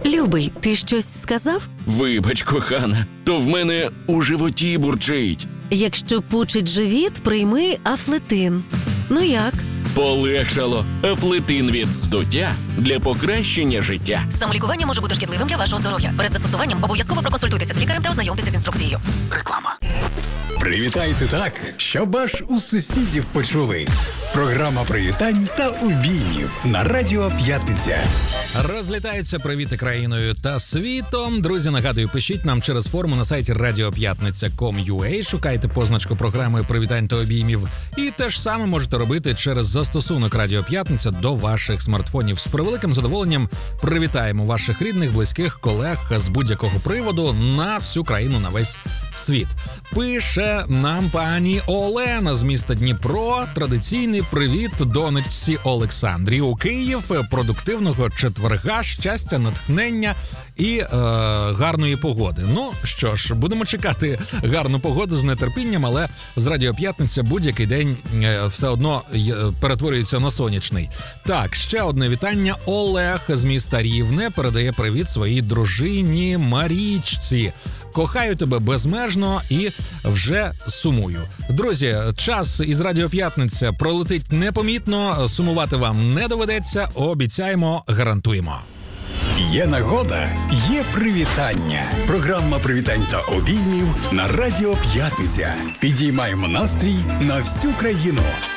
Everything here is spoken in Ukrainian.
Любий, ти щось сказав? Вибач, кохана, то в мене у животі бурчить. Якщо пучить живіт, прийми Афлетин. Ну як? Полегшало. Афлетин від здуття для покращення життя. Самолікування може бути шкідливим для вашого здоров'я. Перед застосуванням обов'язково проконсультуйтеся з лікарем та ознайомтеся з інструкцією. Реклама. Привітайте так, щоб аж у сусідів почули. Програма привітань та обіймів на Радіо П'ятниця. Розлітаються привіти країною та світом. Друзі, нагадую, пишіть нам через форму на сайті radiopятниця.com.ua, шукайте позначку програми привітань та обіймів. І те ж саме можете робити через застосунок Радіо П'ятниця до ваших смартфонів. З превеликим задоволенням привітаємо ваших рідних, близьких, колег з будь-якого приводу на всю країну, на весь світ. Пише нам пані Олена з міста Дніпро. Традиційний привіт донечці Олександрі у Київ. Продуктивного четверга, щастя, натхнення і гарної погоди. Ну що ж, будемо чекати гарну погоду з нетерпінням, але з Радіо П'ятниця будь-який день все одно перетворюється на сонячний. Так, ще одне вітання. Олег з міста Рівне передає привіт своїй дружині Марічці. Кохаю тебе безмежно і вже сумую. Друзі, час із Радіо П'ятниця пролетить непомітно, сумувати вам не доведеться, обіцяємо, гарантуємо. Є нагода, є привітання. Програма привітань та обіймів на Радіо П'ятниця. Підіймаємо настрій на всю країну.